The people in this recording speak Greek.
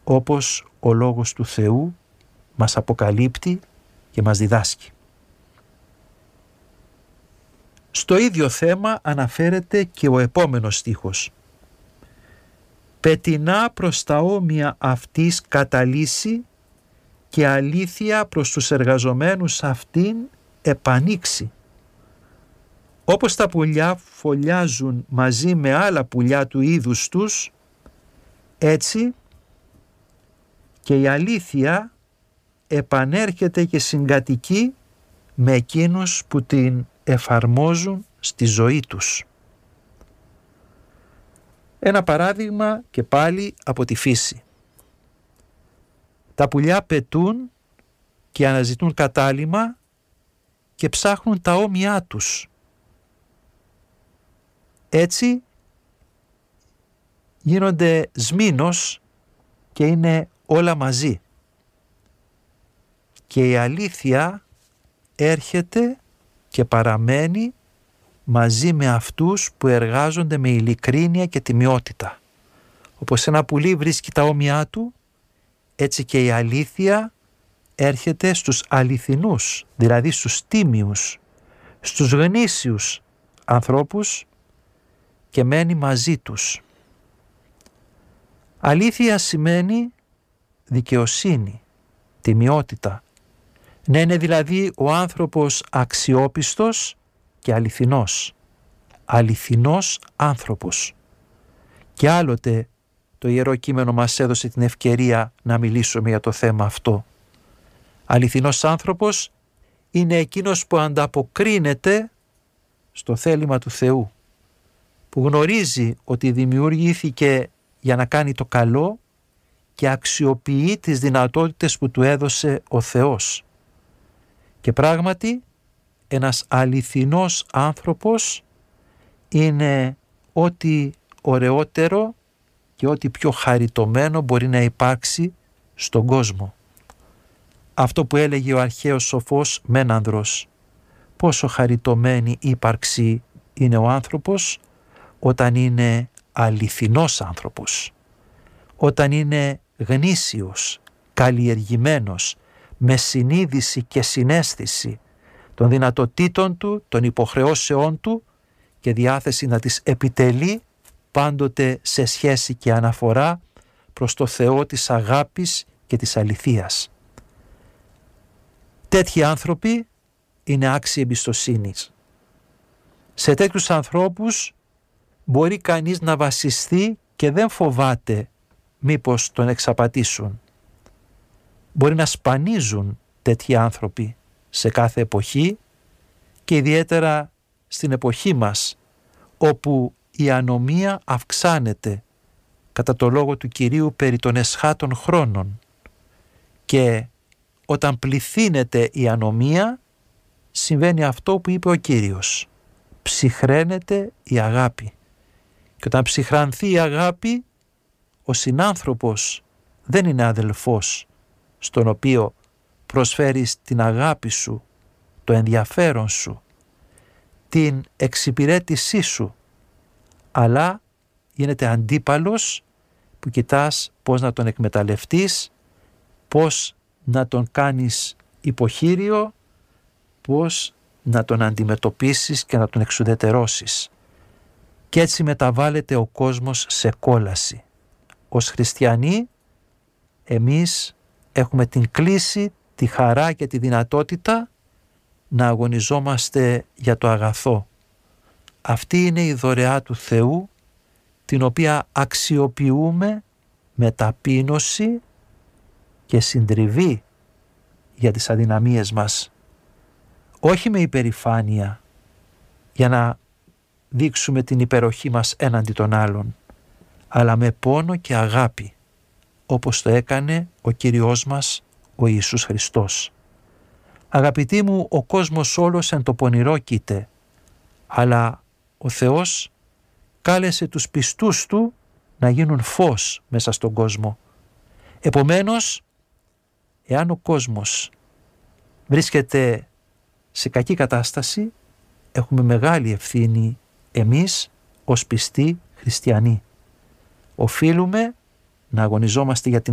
όπως ο Λόγος του Θεού μας αποκαλύπτει και μας διδάσκει. Στο ίδιο θέμα αναφέρεται και ο επόμενος στίχος. «Πετεινά προς τα όμοια αυτής καταλύσει και αλήθεια προς τους εργαζομένους αυτήν επανοίξει». Όπως τα πουλιά φωλιάζουν μαζί με άλλα πουλιά του είδους τους, έτσι και η αλήθεια επανέρχεται και συγκατοικεί με εκείνους που την εφαρμόζουν στη ζωή τους. Ένα παράδειγμα και πάλι από τη φύση. Τα πουλιά πετούν και αναζητούν κατάλημα και ψάχνουν τα όμοιά τους. Έτσι γίνονται σμήνος και είναι όλα μαζί. Και η αλήθεια έρχεται και παραμένει μαζί με αυτούς που εργάζονται με ειλικρίνεια και τιμιότητα. Όπως ένα πουλί βρίσκει τα όμοιά του, έτσι και η αλήθεια έρχεται στους αληθινούς, δηλαδή στους τίμιους, στους γνήσιους ανθρώπους και μένει μαζί τους. Αλήθεια σημαίνει δικαιοσύνη, τιμιότητα. Να είναι δηλαδή ο άνθρωπος αξιόπιστος και αληθινός. Αληθινός άνθρωπος. Και άλλοτε το Ιερό Κείμενο μας έδωσε την ευκαιρία να μιλήσουμε για το θέμα αυτό. Αληθινός άνθρωπος είναι εκείνος που ανταποκρίνεται στο θέλημα του Θεού, που γνωρίζει ότι δημιουργήθηκε για να κάνει το καλό και αξιοποιεί τις δυνατότητες που του έδωσε ο Θεός. Και πράγματι ένας αληθινός άνθρωπος είναι ό,τι ωραιότερο και ό,τι πιο χαριτωμένο μπορεί να υπάρξει στον κόσμο. Αυτό που έλεγε ο αρχαίος σοφός Μένανδρος, πόσο χαριτωμένη ύπαρξη είναι ο άνθρωπος όταν είναι αληθινός άνθρωπος, όταν είναι γνήσιος, καλλιεργημένος, με συνείδηση και συναίσθηση των δυνατοτήτων του, των υποχρεώσεών του και διάθεση να τις επιτελεί πάντοτε σε σχέση και αναφορά προς το Θεό της αγάπης και της αληθείας. Τέτοιοι άνθρωποι είναι άξιοι εμπιστοσύνης. Σε τέτοιους ανθρώπους μπορεί κανείς να βασιστεί και δεν φοβάται μήπως τον εξαπατήσουν. Μπορεί να σπανίζουν τέτοιοι άνθρωποι σε κάθε εποχή και ιδιαίτερα στην εποχή μας, όπου η ανομία αυξάνεται κατά το λόγο του Κυρίου περί των εσχάτων χρόνων, και όταν πληθύνεται η ανομία συμβαίνει αυτό που είπε ο Κύριος: ψυχραίνεται η αγάπη. Και όταν ψυχρανθεί η αγάπη, ο συνάνθρωπος δεν είναι αδελφός στον οποίο προσφέρεις την αγάπη σου, το ενδιαφέρον σου, την εξυπηρέτησή σου, αλλά γίνεται αντίπαλος που κοιτάς πώς να τον εκμεταλλευτείς, πώς να τον κάνεις υποχείριο, πώς να τον αντιμετωπίσεις και να τον εξουδετερώσεις. Και έτσι μεταβάλλεται ο κόσμος σε κόλαση. Ως χριστιανοί εμείς έχουμε την κλίση, τη χαρά και τη δυνατότητα να αγωνιζόμαστε για το αγαθό. Αυτή είναι η δωρεά του Θεού, την οποία αξιοποιούμε με ταπείνωση και συντριβή για τις αδυναμίες μας. Όχι με υπερηφάνεια για να δείξουμε την υπεροχή μας έναντι των άλλων, αλλά με πόνο και αγάπη, όπως το έκανε ο Κύριος μας ο Ιησούς Χριστός. Αγαπητοί μου, ο κόσμος όλος εν το πονηρό κοίται, αλλά ο Θεός κάλεσε τους πιστούς Του να γίνουν φως μέσα στον κόσμο. Επομένως, εάν ο κόσμος βρίσκεται σε κακή κατάσταση, έχουμε μεγάλη ευθύνη εμείς ως πιστοί χριστιανοί. Οφείλουμε να αγωνιζόμαστε για την